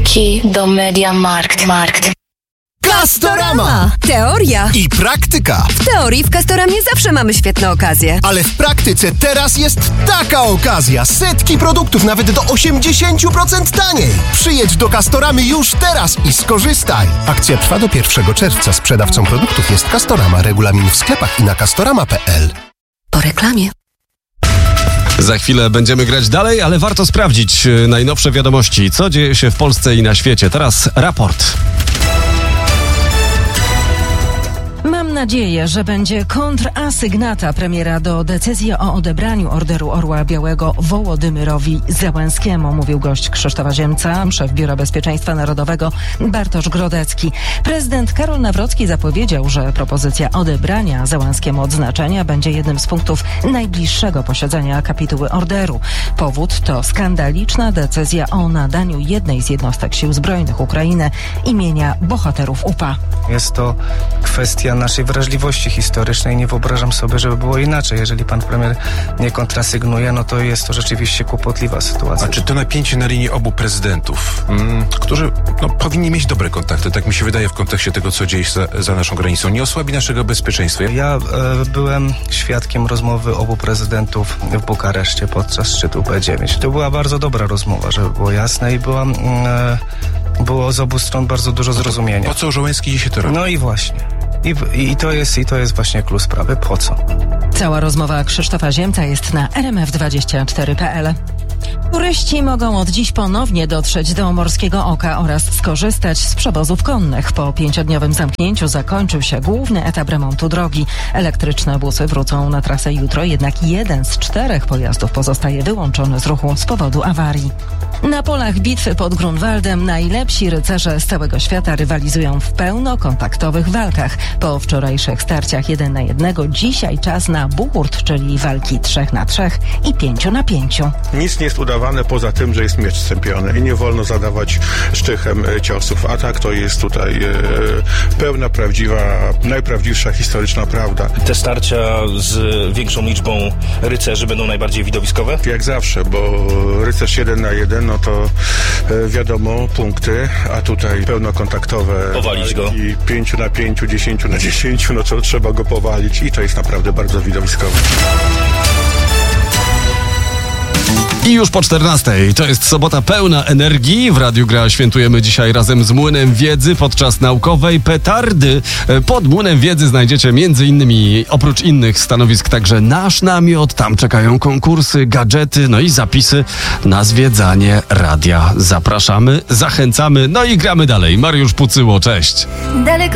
Wiki do MediaMarkt. Castorama! Teoria I praktyka. W teorii w Castoramie zawsze mamy świetne okazje. Ale w praktyce teraz jest taka okazja. Setki produktów nawet do 80% taniej. Przyjedź do Castoramy już teraz i skorzystaj. Akcja trwa do 1 czerwca. Sprzedawcą produktów jest Castorama. Regulamin w sklepach i na castorama.pl. Po reklamie. Za chwilę będziemy grać dalej, ale warto sprawdzić najnowsze wiadomości, co dzieje się w Polsce i na świecie. Teraz raport. Mam nadzieję, że będzie kontrasygnata premiera do decyzji o odebraniu Orderu Orła Białego Wołodymyrowi Zełenskiemu, mówił gość Krzysztofa Ziemca, szef Biura Bezpieczeństwa Narodowego Bartosz Grodecki. Prezydent Karol Nawrocki zapowiedział, że propozycja odebrania Zełenskiemu odznaczenia będzie jednym z punktów najbliższego posiedzenia kapituły orderu. Powód to skandaliczna decyzja o nadaniu jednej z jednostek sił zbrojnych Ukrainy imienia bohaterów UPA. Jest to kwestia naszej wrażliwości historycznej. Nie wyobrażam sobie, żeby było inaczej. Jeżeli pan premier nie kontrasygnuje, no to jest to rzeczywiście kłopotliwa sytuacja. A czy to napięcie na linii obu prezydentów, którzy powinni mieć dobre kontakty, tak mi się wydaje w kontekście tego, co dzieje się za naszą granicą, nie osłabi naszego bezpieczeństwa? Ja byłem świadkiem rozmowy obu prezydentów w Bukareszcie podczas szczytu P9. To była bardzo dobra rozmowa, żeby było jasne, i było z obu stron bardzo dużo zrozumienia. Po co Żołęski dzisiaj to robi? No i właśnie. I to jest właśnie klucz sprawy. Po co? Cała rozmowa Krzysztofa Ziemca jest na rmf24.pl. Turyści mogą od dziś ponownie dotrzeć do Morskiego Oka oraz skorzystać z przewozów konnych. Po 5-dniowym zamknięciu zakończył się główny etap remontu drogi. Elektryczne busy wrócą na trasę jutro, jednak jeden z 4 pojazdów pozostaje wyłączony z ruchu z powodu awarii. Na polach bitwy pod Grunwaldem najlepsi rycerze z całego świata rywalizują w pełnokontaktowych walkach. Po wczorajszych starciach 1 na 1 dzisiaj czas na buhurt, czyli walki 3 na 3 i 5 na 5. Nic nie jest udawane poza tym, że jest miecz strzępiony i nie wolno zadawać sztychem ciosów. A tak to jest tutaj pełna, prawdziwa, najprawdziwsza historyczna prawda. Te starcia z większą liczbą rycerzy będą najbardziej widowiskowe? Jak zawsze, bo rycerz 1 na 1, no to wiadomo, punkty, a tutaj pełnokontaktowe. Powalić go. I 5 na 5, 10 na 10, no to trzeba go powalić i to jest naprawdę bardzo widowiskowe. I już po 14:00. To jest sobota pełna energii. W Radiu Gra świętujemy dzisiaj razem z Młynem Wiedzy podczas naukowej petardy. Pod Młynem Wiedzy znajdziecie m.in. oprócz innych stanowisk także nasz namiot. Tam czekają konkursy, gadżety, no i zapisy na zwiedzanie radia. Zapraszamy, zachęcamy, no i gramy dalej. Mariusz Pucyło, cześć. Daleko